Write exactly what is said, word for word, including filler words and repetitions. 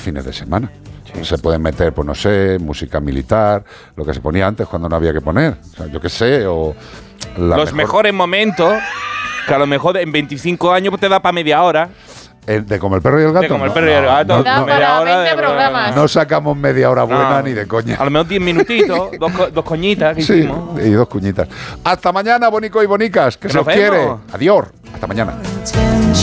fines de semana. Sí. Se pueden meter, pues no sé, música militar, lo que se ponía antes cuando no había que poner. O sea, yo qué sé, o... La Los mejor... mejores momentos, que a lo mejor en veinticinco años te da para media hora. ¿El de Como el perro y el gato? De Como el perro y el gato. No, Da no, para no, veinte programas. no sacamos media hora buena No. ni de coña. A lo mejor diez minutitos, dos, co- dos coñitas que Sí, hicimos. y dos cuñitas. Hasta mañana, bonicos y bonicas, que, Que se os nos quiere. vemos. Adiós. Hasta mañana.